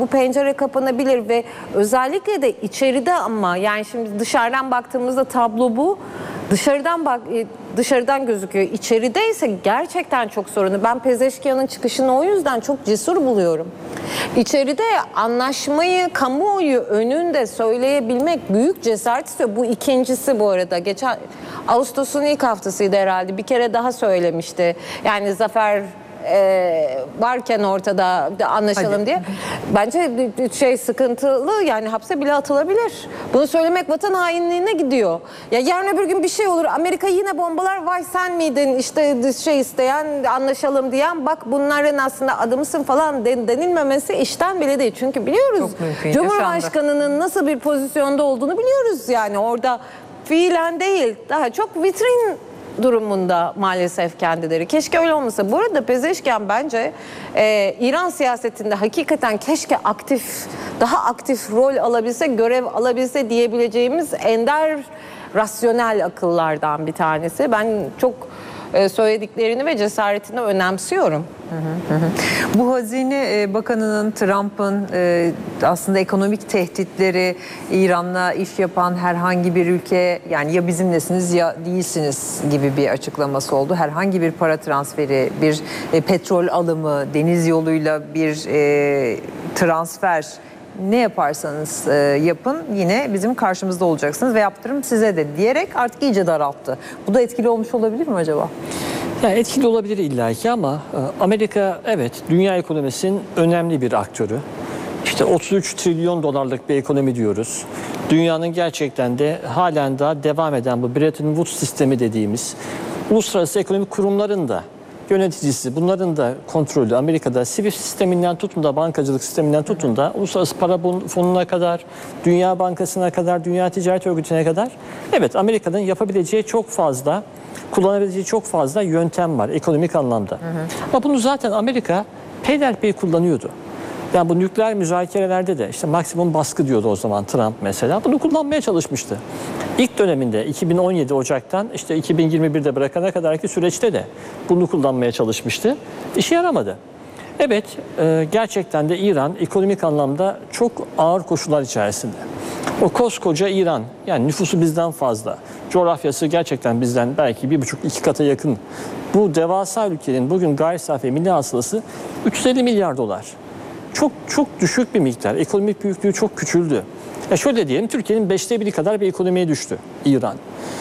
bu pencere kapanabilir ve özellikle de içeride, ama yani şimdi dışarıdan baktığımızda tablo bu. Dışarıdan gözüküyor. İçeride ise gerçekten çok sorunlu. Ben Pezeşkian'ın çıkışını o yüzden çok cesur buluyorum. İçeride anlaşmayı kamuoyu önünde söyleyebilmek büyük cesaret istiyor. Bu ikincisi bu arada. Geçen Ağustos'un ilk haftasıydı herhalde. Bir kere daha söylemişti. Yani zafer varken ortada anlaşalım diye. Bence sıkıntılı, yani hapse bile atılabilir. Bunu söylemek vatan hainliğine gidiyor. Ya yarın öbür gün bir şey olur. Amerika yine bombalar, vay sen miydin işte isteyen, anlaşalım diyen, bak bunların aslında adımsın falan denilmemesi işten bile değil. Çünkü biliyoruz Cumhurbaşkanı'nın nasıl bir pozisyonda olduğunu biliyoruz, yani orada fiilen değil, daha çok vitrin durumunda maalesef kendileri. Keşke öyle olmasa. Bu arada Pezeşkian bence İran siyasetinde hakikaten keşke daha aktif rol alabilse, görev alabilse diyebileceğimiz ender rasyonel akıllardan bir tanesi. Ben çok söylediklerini ve cesaretini önemsiyorum. Bu Hazine Bakanı'nın, Trump'ın aslında ekonomik tehditleri, İran'la iş yapan herhangi bir ülke, yani ya bizimlesiniz ya değilsiniz gibi bir açıklaması oldu. Herhangi bir para transferi, bir petrol alımı, deniz yoluyla bir transfer, ne yaparsanız yapın yine bizim karşımızda olacaksınız ve yaptırım size de diyerek artık iyice daralttı. Bu da etkili olmuş olabilir mi acaba? Yani etkili olabilir illaki ama Amerika evet dünya ekonomisinin önemli bir aktörü. İşte 33 trilyon dolarlık bir ekonomi diyoruz. Dünyanın gerçekten de halen daha devam eden bu Bretton Woods sistemi dediğimiz uluslararası ekonomik kurumların da yöneticisi, bunların da kontrolü Amerika'da SWIFT sisteminden tutun da bankacılık sisteminden tutun da Uluslararası Para Fonu'na kadar, Dünya Bankası'na kadar, Dünya Ticaret Örgütü'ne kadar, evet Amerika'nın yapabileceği çok fazla, kullanabileceği çok fazla yöntem var ekonomik anlamda. Ama bunu zaten Amerika peyderpey kullanıyordu. Yani bu nükleer müzakerelerde de işte maksimum baskı diyordu o zaman Trump mesela. Bunu kullanmaya çalışmıştı. İlk döneminde 2017 Ocak'tan işte 2021'de bırakana kadarki süreçte de bunu kullanmaya çalışmıştı. İşe yaramadı. Evet, gerçekten de İran ekonomik anlamda çok ağır koşullar içerisinde. O koskoca İran, yani nüfusu bizden fazla, coğrafyası gerçekten bizden belki 1,5-2 kata yakın. Bu devasa ülkenin bugün gayri safi milli hasılası 350 milyar dolar. Çok düşük bir miktar. Ekonomik büyüklüğü çok küçüldü. Ya şöyle diyelim, Türkiye'nin 1/5 kadar bir ekonomiye düştü İran.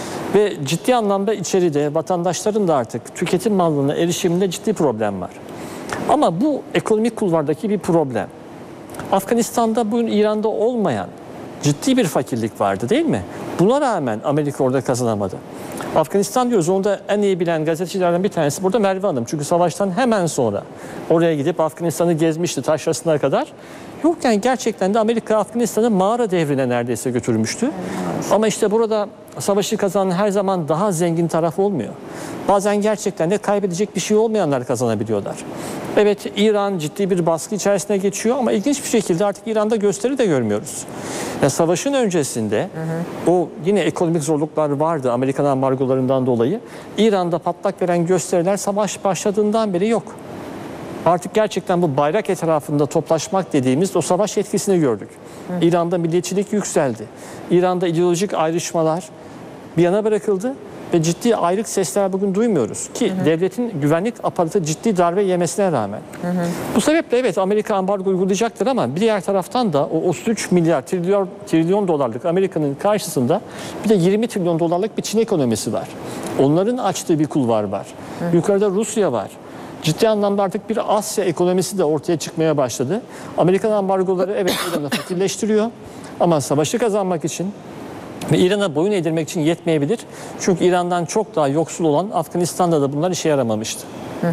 Ve ciddi anlamda içeride vatandaşların da artık tüketim malına erişiminde ciddi problem var. Ama bu ekonomik kulvardaki bir problem. Afganistan'da bugün İran'da olmayan ciddi bir fakirlik vardı değil mi? Buna rağmen Amerika orada kazanamadı. Afganistan diyoruz, onu da en iyi bilen gazetecilerden bir tanesi burada Merve Hanım. Çünkü savaştan hemen sonra oraya gidip Afganistan'ı gezmişti taşrasına kadar. Yok yani gerçekten de Amerika Afganistan'ı mağara devrine neredeyse götürmüştü. Ama işte burada savaşı kazanan her zaman daha zengin taraf olmuyor. Bazen gerçekten de kaybedecek bir şey olmayanlar kazanabiliyorlar. Evet, İran ciddi bir baskı içerisine geçiyor ama ilginç bir şekilde artık İran'da gösteri de görmüyoruz. Ya savaşın öncesinde o yine ekonomik zorluklar vardı Amerikan ambargolarından dolayı. İran'da patlak veren gösteriler savaş başladığından beri yok. Artık gerçekten bu bayrak etrafında toplaşmak dediğimiz o savaş etkisini gördük. İran'da milliyetçilik yükseldi. İran'da ideolojik ayrışmalar bir yana bırakıldı ve ciddi ayrık sesler bugün duymuyoruz. Ki devletin güvenlik aparatı ciddi darbe yemesine rağmen. Bu sebeple evet Amerika ambargo uygulayacaktır ama bir diğer taraftan da o 33 milyar trilyon dolarlık Amerika'nın karşısında bir de 20 trilyon dolarlık bir Çin ekonomisi var. Onların açtığı bir kulvar var. Yukarıda Rusya var. Ciddi anlamda artık bir Asya ekonomisi de ortaya çıkmaya başladı. Amerikan ambargoları evet İran'ı fakirleştiriyor ama savaşı kazanmak için ve İran'a boyun eğdirmek için yetmeyebilir. Çünkü İran'dan çok daha yoksul olan Afganistan'da da bunlar işe yaramamıştı.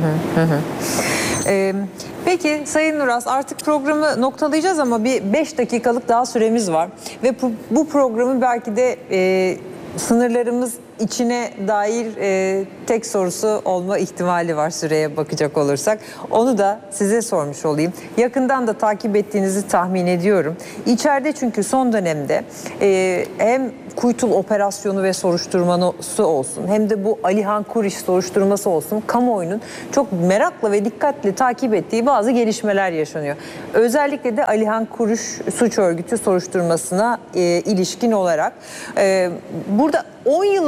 Peki Sayın Nuras, artık programı noktalayacağız ama bir 5 dakikalık daha süremiz var. Ve bu programı belki de sınırlarımız içine dair tek sorusu olma ihtimali var süreye bakacak olursak. Onu da size sormuş olayım. Yakından da takip ettiğinizi tahmin ediyorum. İçeride çünkü son dönemde hem Kuytul operasyonu ve soruşturması olsun hem de bu Alihan Kuriş soruşturması olsun kamuoyunun çok merakla ve dikkatle takip ettiği bazı gelişmeler yaşanıyor. Özellikle de Alihan Kuriş suç örgütü soruşturmasına ilişkin olarak burada 10 yıl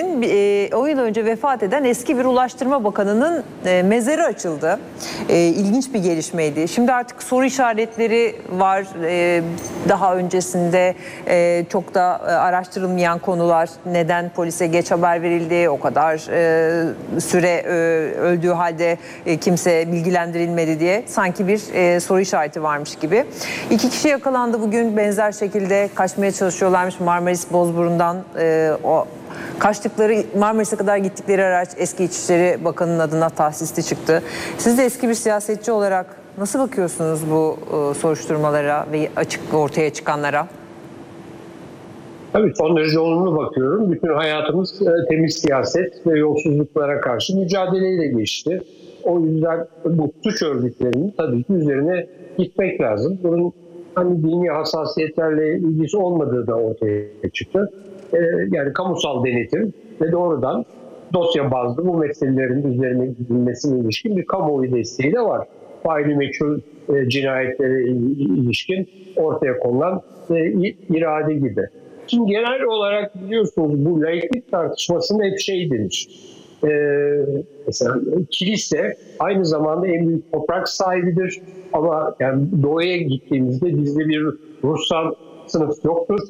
önce vefat eden eski bir Ulaştırma Bakanı'nın mezarı açıldı. İlginç bir gelişmeydi. Şimdi artık soru işaretleri var. Daha öncesinde çok da araştırılmayan konular. Neden polise geç haber verildi? O kadar süre öldüğü halde kimse bilgilendirilmedi diye sanki bir soru işareti varmış gibi. 2 kişi yakalandı bugün benzer şekilde kaçmaya çalışıyorlarmış Marmaris Bozburun'dan. O kaçtıkları Marmaris'e kadar gittikleri araç eski İçişleri Bakanı'nın adına tahsisli çıktı. Siz de eski bir siyasetçi olarak nasıl bakıyorsunuz bu soruşturmalara ve açık ortaya çıkanlara? Tabii son derece olumlu bakıyorum. Bütün hayatımız temiz siyaset ve yolsuzluklara karşı mücadeleyle geçti. O yüzden bu suç örgütlerinin tabii ki üzerine gitmek lazım. Bunun hani dini hassasiyetlerle ilgisi olmadığı da ortaya çıktı. Yani kamusal denetim ve doğrudan dosya bazlı bu meselelerin üzerine gidilmesine ilişkin bir kamuoyu desteği de var. Faili meçhul cinayetlere ilişkin ortaya konulan irade gibi. Şimdi genel olarak biliyorsunuz bu laiklik tartışmasında hep şey denir. Mesela kilise aynı zamanda en büyük toprak sahibidir ama yani doğuya gittiğimizde bizde bir ruhsal sınıf yoktur.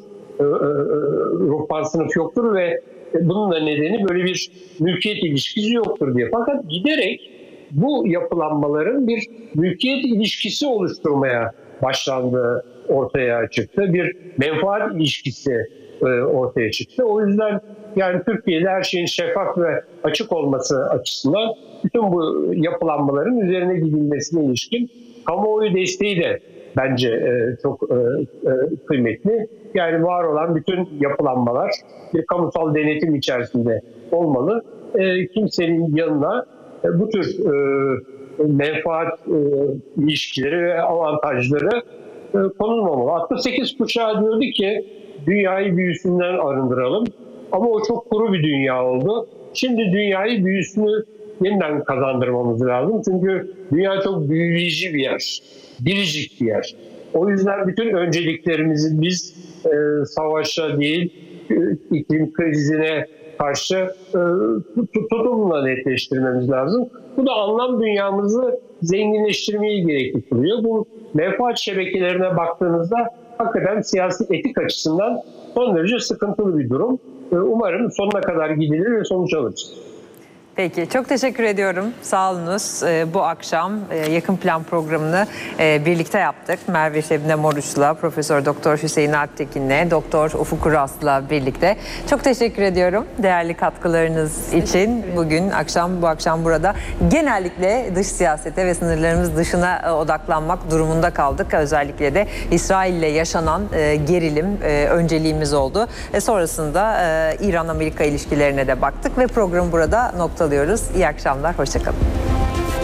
Ruhban sınıf yoktur ve bunun da nedeni böyle bir mülkiyet ilişkisi yoktur diye. Fakat giderek bu yapılanmaların bir mülkiyet ilişkisi oluşturmaya başlandığı ortaya çıktı. Bir menfaat ilişkisi ortaya çıktı. O yüzden yani Türkiye'de her şeyin şeffaf ve açık olması açısından bütün bu yapılanmaların üzerine gidilmesine ilişkin kamuoyu desteği de bence çok kıymetli. Yani var olan bütün yapılanmalar bir kamusal denetim içerisinde olmalı. Kimsenin yanına bu tür menfaat ilişkileri ve avantajları konulmamalı. 68 kuşağı diyordu ki dünyayı büyüsünden arındıralım. Ama o çok kuru bir dünya oldu. Şimdi dünyayı büyüsünü yeniden kazandırmamız lazım. Çünkü dünya çok büyüleyici bir yer. Biricik bir yer. O yüzden bütün önceliklerimizi biz savaşa değil, iklim krizine karşı tutumla netleştirmemiz lazım. Bu da anlam dünyamızı zenginleştirmeyi gerekli kılıyor. Bu menfaat şebekelerine baktığınızda hakikaten siyasi etik açısından son derece sıkıntılı bir durum. Umarım sonuna kadar gidilir ve sonuç alırız. Peki, çok teşekkür ediyorum. Sağ olunuz. Bu akşam yakın plan programını birlikte yaptık. Merve Şebnem Oruç'la, Profesör Doktor Hüseyin Alptekin'le, Doktor Ufuk Uras'la birlikte. Çok teşekkür ediyorum değerli katkılarınız için. Bu akşam burada genellikle dış siyasete ve sınırlarımız dışına odaklanmak durumunda kaldık. Özellikle de İsrail'le yaşanan gerilim önceliğimiz oldu. Sonrasında İran-Amerika ilişkilerine de baktık ve programı burada noktalıyoruz. İyi akşamlar, hoşça kalın.